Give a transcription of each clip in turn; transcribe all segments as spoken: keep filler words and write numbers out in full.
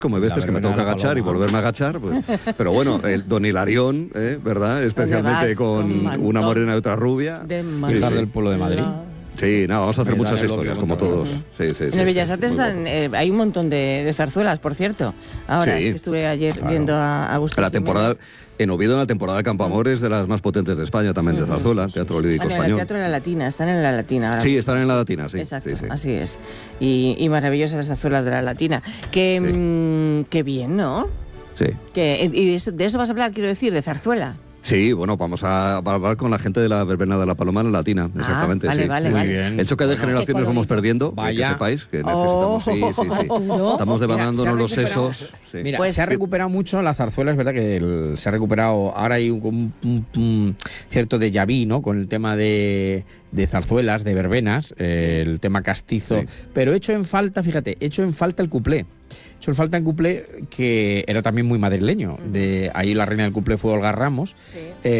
Como hay veces que me tengo que agachar y volverme a agachar, pues, pero bueno, el Don Hilarión, ¿eh? ¿verdad? Especialmente con, con una morena y otra rubia. De sí, sí. del pueblo de Madrid. Sí, no, vamos a hacer Me muchas daré el historias, obvio como todos. Sí, sí, sí, en sí, el Bellas sí, Artes muy están, eh, hay un montón de, de zarzuelas, por cierto. Ahora, Sí, es que estuve ayer claro. viendo a Agustín. La temporada, en Oviedo, la temporada de Campoamor es de las más potentes de España, también de zarzuela, teatro lírico Bueno, en el español. Teatro de la Latina, están en la Latina ahora. Sí, están en la Latina, sí. Exacto, sí, sí. así es. Y, y maravillosas las zarzuelas de la Latina. Que, Sí. mmm, qué bien, ¿no? Sí. Que, y de eso, de eso vas a hablar, quiero decir, de zarzuela. Sí, bueno, vamos a hablar con la gente de la verbena de la Paloma en la Latina, exactamente. vale, sí, vale, sí, vale. sí. Muy bien. El choque de Bueno, generaciones vamos perdiendo, Vaya. que sepáis que Oh. necesitamos, sí, sí, sí. ¿No? Estamos devanándonos Mira, los se ha recuperado- sesos. Sí. Mira, Pues- se ha recuperado mucho la zarzuela, es verdad que el- se ha recuperado, ahora hay un, un- un- un cierto déjà vu, ¿no? Con el tema de, de zarzuelas, de verbenas, eh, el tema castizo, Sí. pero hecho en falta, fíjate, hecho en falta el cuplé. Hecho en falta el cuplé, que era también muy madrileño. De ahí la reina del cuplé fue Olga Ramos. Sí.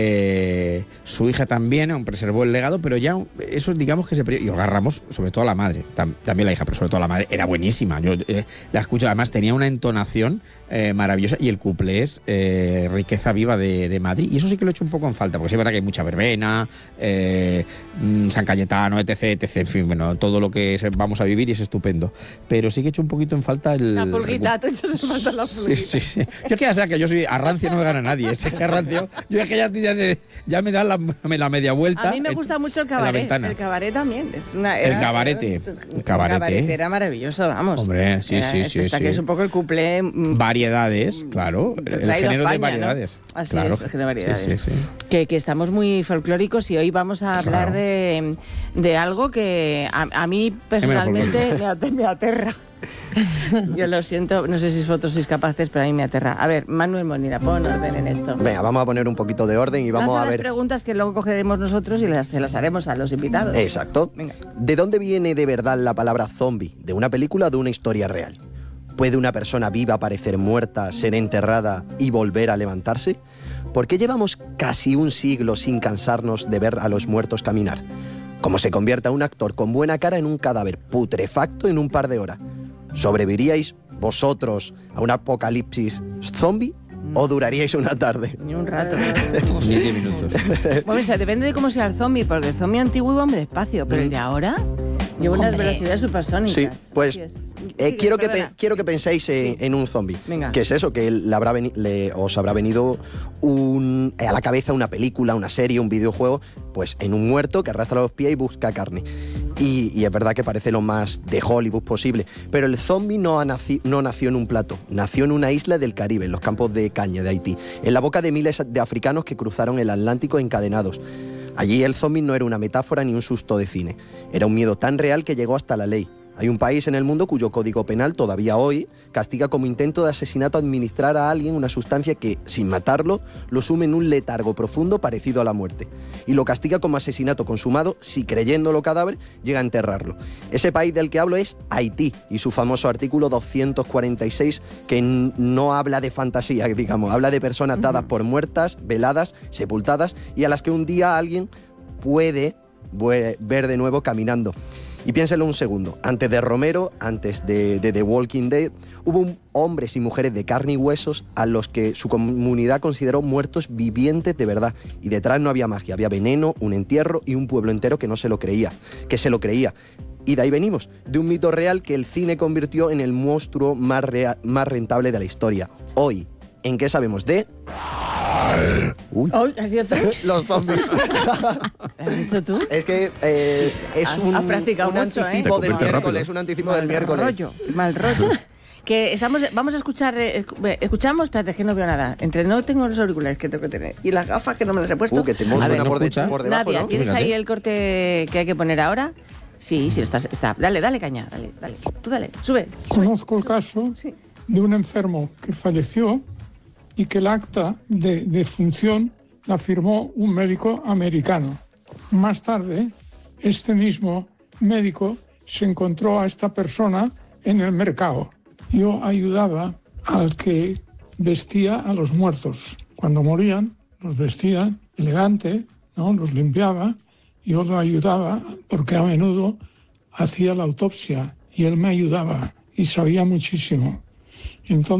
Eh, su hija también aún preservó el legado, pero ya eso digamos que se perdió. Y Olga Ramos, sobre todo la madre, tam, también la hija, pero sobre todo la madre, era buenísima. Yo eh, la escucho, además tenía una entonación eh, maravillosa y el cuplé es eh, riqueza viva de, de Madrid. Y eso sí que lo he hecho un poco en falta, porque sí es verdad que hay mucha verbena, eh, San Cayetano, etc, etc, en fin, bueno, todo lo que se- vamos a vivir y es estupendo. Pero sí que he hecho un poquito en falta el... La pulguita, tú echas en falta la Sí, pulguita. sí, sí. Yo es que ya sea que yo soy a rancio, no me gana nadie. Es que a rancio, yo es que ya, ya, de- ya me dan la, la media vuelta. A mí me en- gusta mucho el en la cabaret. ventana. El cabaret también. Es una, El era- cabarete. era- El cabarete. cabaret era maravilloso, vamos. Hombre, sí, Era sí, sí, espectacular, sí. que es un poco el cuplé. mm, Variedades, claro. El traído a género España, de ¿no? variedades. Así claro. es, el género de variedades. Sí, sí, sí. Que, que estamos muy folclóricos y hoy vamos a hablar Claro. de, de algo que a, a mí personalmente me, ate- me aterra. Yo lo siento, no sé si vosotros sois capaces, pero a mí me aterra. A ver, Manuel Molina, pon orden en esto. Venga, vamos a poner un poquito de orden y vamos Lanza a las ver... preguntas que luego cogeremos nosotros y las, se las haremos a los invitados. Exacto. Venga. ¿De dónde viene de verdad la palabra zombie? ¿De una película o de una historia real? ¿Puede una persona viva parecer muerta, ser enterrada y volver a levantarse? ¿Por qué llevamos casi un siglo sin cansarnos de ver a los muertos caminar? ¿Cómo se convierte a un actor con buena cara en un cadáver putrefacto en un par de horas? ¿Sobreviviríais vosotros a un apocalipsis zombie o duraríais una tarde? Ni un rato. Ni diez minutos. Bueno, o sea, depende de cómo sea el zombie, porque el zombie antiguo iba muy despacio, pero el de ahora lleva unas Hombre. velocidades supersónicas. Sí, pues Así es. eh, Sigue, quiero, que perdona. pe- quiero que penséis en, en un zombie. Venga. ¿Qué es eso? Que le habrá veni- le- os habrá venido un, a la cabeza una película, una serie, un videojuego, pues en un muerto que arrastra los pies y busca carne. Y, y es verdad que parece lo más de Hollywood posible. Pero el zombie no, ha naci- no nació en un plato, nació en una isla del Caribe, en los campos de caña de Haití, en la boca de miles de africanos que cruzaron el Atlántico encadenados. Allí el zombie no era una metáfora ni un susto de cine. Era un miedo tan real que llegó hasta la ley. Hay un país en el mundo cuyo código penal todavía hoy castiga como intento de asesinato administrar a alguien una sustancia que, sin matarlo, lo sume en un letargo profundo parecido a la muerte. Y lo castiga como asesinato consumado si, creyéndolo cadáver, llega a enterrarlo. Ese país del que hablo es Haití y su famoso artículo doscientos cuarenta y seis, que n- no habla de fantasía, digamos, habla de personas dadas por muertas, veladas, sepultadas y a las que un día alguien puede vue- ver de nuevo caminando. Y piénselo un segundo, antes de Romero, antes de, de The Walking Dead, hubo un- hombres y mujeres de carne y huesos a los que su comunidad consideró muertos vivientes de verdad. Y detrás no había magia, había veneno, un entierro y un pueblo entero que no se lo creía, que se lo creía. Y de ahí venimos, de un mito real que el cine convirtió en el monstruo más, rea- más rentable de la historia. Hoy, ¿en qué sabemos de...? Uy. Ay, ¿has sido tú? Los zombies. ¿Has dicho tú? Es que eh, es Has- un, has practicado un mucho, ¿eh? anticipo Te del convierte miércoles, rápido. un anticipo Mal del miércoles. rollo, mal rollo. Que estamos, vamos a escuchar, eh, escu- escuchamos, espérate que no veo nada. Entre no tengo los auriculares que tengo que tener y las gafas que no me las he puesto. Uh, que tenemos A ver, una ¿no por, de- escucha? por debajo, Nadia, ¿no? ¿tienes Fíjate. ahí el corte que hay que poner ahora? Sí, sí, estás, está. Dale, dale caña, dale, dale. Tú dale, sube. Conozco el caso Sí. de un enfermo que falleció y que el acta de defunción la firmó un médico americano. Más tarde, este mismo médico se encontró a esta persona en el mercado. Yo ayudaba al que vestía a los muertos. Cuando morían, los vestía elegante, ¿no? Los limpiaba. Yo lo ayudaba porque a menudo hacía la autopsia y él me ayudaba y sabía muchísimo. Entonces,